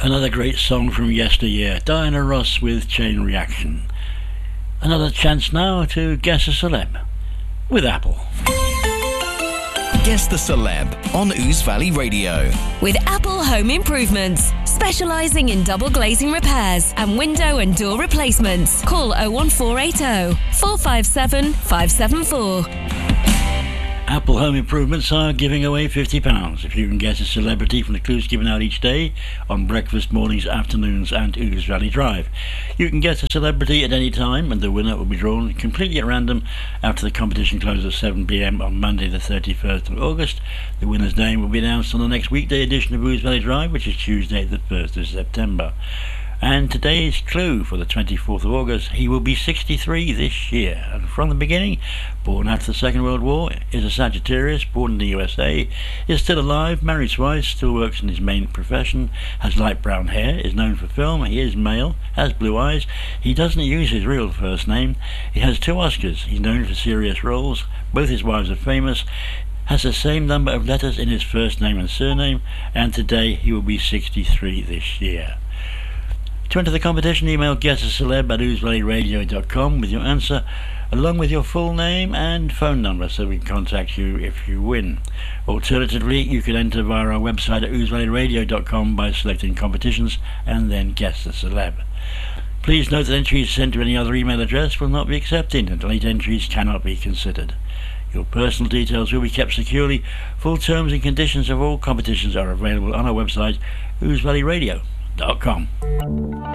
Another great song from yesteryear, Diana Ross with Chain Reaction. Another chance now to guess a celeb with Apple. Guess the Celeb on Ouse Valley Radio. With Apple Home Improvements, specialising in double glazing repairs and window and door replacements. Call 01480 457 574. Apple Home Improvements are giving away £50 if you can guess a celebrity from the clues given out each day on breakfast, mornings, afternoons and Ouse Valley Drive. You can guess a celebrity at any time and the winner will be drawn completely at random after the competition closes at 7 p.m. on Monday the 31st of August. The winner's name will be announced on the next weekday edition of Ouse Valley Drive, which is Tuesday the 1st of September. And today's clue for the 24th of August, he will be 63 this year. And from the beginning, born after the Second World War, is a Sagittarius, born in the USA, is still alive, married twice, still works in his main profession, has light brown hair, is known for film, he is male, has blue eyes, he doesn't use his real first name, he has 2 Oscars, he's known for serious roles, both his wives are famous, has the same number of letters in his first name and surname, and today he will be 63 this year. To enter the competition, email guessaceleb at ousevalleyradio.com with your answer, along with your full name and phone number so we can contact you if you win. Alternatively, you can enter via our website at ousevalleyradio.com by selecting competitions and then guess the celeb. Please note that entries sent to any other email address will not be accepted and late entries cannot be considered. Your personal details will be kept securely. Full terms and conditions of all competitions are available on our website, ousevalleyradio.com.